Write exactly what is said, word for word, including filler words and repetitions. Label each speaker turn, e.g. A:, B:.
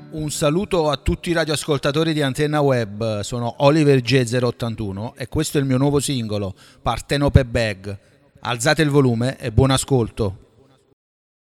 A: Un saluto a tutti i radioascoltatori di Antenna Web, sono Oliver G zero ottantuno e questo è il mio nuovo singolo, Partenope Bag. Alzate il volume e buon ascolto.